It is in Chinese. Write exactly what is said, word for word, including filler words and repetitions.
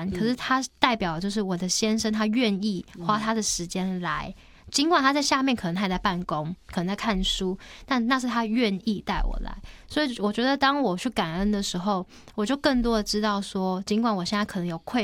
关，可是他代表就是我的先生，他愿意花他的时间来。尽管他在下面可能他也在办公，可能在看书，但那是他愿意带我来。所以我觉得当我去感恩的时候，我就更多的知道说，尽管我现在可能有匮